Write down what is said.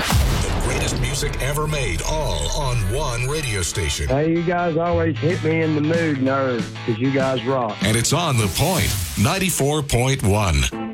The greatest music ever made, all on one radio station. Hey, you guys always hit me in the mood, nerd, because you guys rock. And it's on The Point, 94.1.